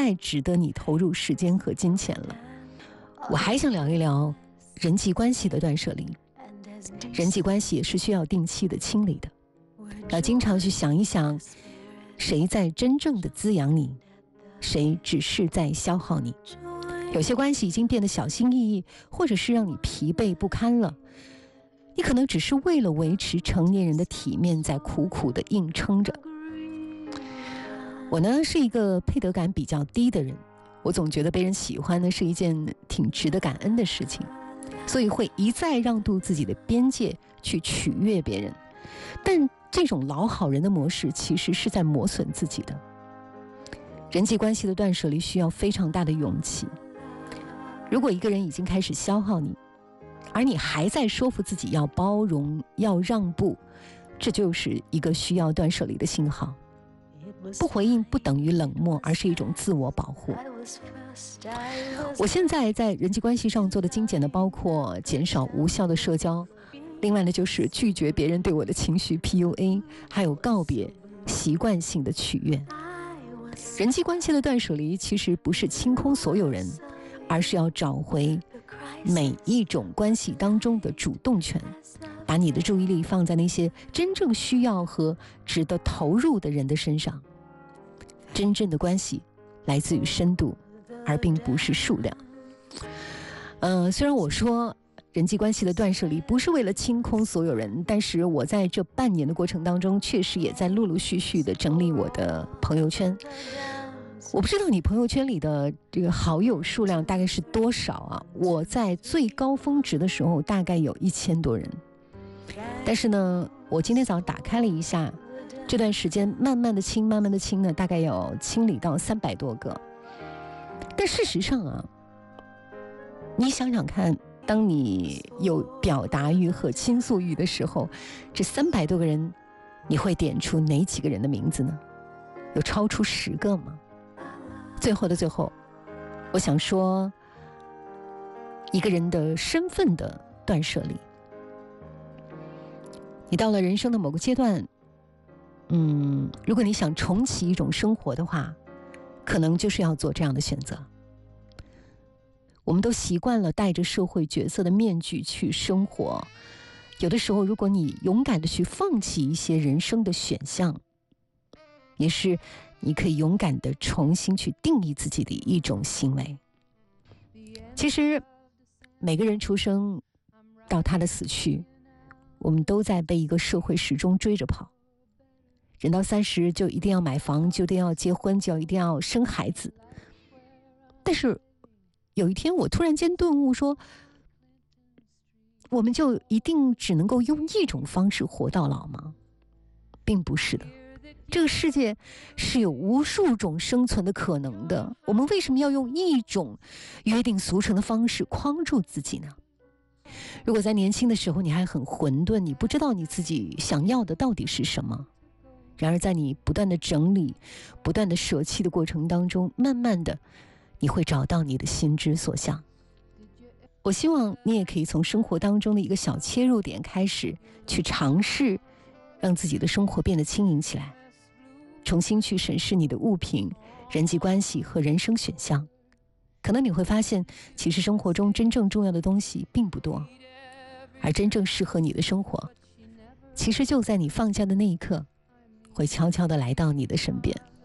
再值得你投入时间和金钱了。我还想聊一聊人际关系的断舍离。人际关系也是需要定期的清理的，要经常去想一想，谁在真正的滋养你，谁只是在消耗你。有些关系已经变得小心翼翼，或者是让你疲惫不堪了，你可能只是为了维持成年人的体面在苦苦的硬撑着。我呢是一个配得感比较低的人，我总觉得被人喜欢呢是一件挺值得感恩的事情，所以会一再让渡自己的边界去取悦别人。但这种老好人的模式其实是在磨损自己的。人际关系的断舍离需要非常大的勇气。如果一个人已经开始消耗你，而你还在说服自己要包容、要让步，这就是一个需要断舍离的信号。不回应不等于冷漠，而是一种自我保护。我现在在人际关系上做的精简的包括减少无效的社交，另外呢就是拒绝别人对我的情绪 PUA， 还有告别习惯性的取悦。人际关系的断舍离其实不是清空所有人，而是要找回每一种关系当中的主动权，把你的注意力放在那些真正需要和值得投入的人的身上。真正的关系来自于深度，而并不是数量。虽然我说人际关系的断舍离不是为了清空所有人，但是我在这半年的过程当中，确实也在陆陆续续的整理我的朋友圈。我不知道你朋友圈里的这个好友数量大概是多少啊？我在最高峰值的时候大概有1000多人，但是呢，我今天早上打开了一下，这段时间慢慢的清呢，大概要清理到300多个。但事实上啊，你想想看，当你有表达欲和倾诉欲的时候，这300多个人，你会点出哪几个人的名字呢？有超出10个吗？最后的最后，我想说，一个人的身份的断舍离。你到了人生的某个阶段，如果你想重启一种生活的话，可能就是要做这样的选择。我们都习惯了戴着社会角色的面具去生活，有的时候如果你勇敢的去放弃一些人生的选项，也是你可以勇敢的重新去定义自己的一种行为。其实每个人出生到他的死去，我们都在被一个社会始终追着跑。人到30就一定要买房，就一定要结婚，就一定要生孩子。但是有一天我突然间顿悟说，我们就一定只能够用一种方式活到老吗？并不是的。这个世界是有无数种生存的可能的，我们为什么要用一种约定俗成的方式框住自己呢？如果在年轻的时候你还很混沌，你不知道你自己想要的到底是什么，然而在你不断的整理、不断的舍弃的过程当中，慢慢的你会找到你的心之所向。我希望你也可以从生活当中的一个小切入点开始，去尝试让自己的生活变得轻盈起来，重新去审视你的物品、人际关系和人生选项。可能你会发现，其实生活中真正重要的东西并不多，而真正适合你的生活，其实就在你放下的那一刻，会悄悄地来到你的身边。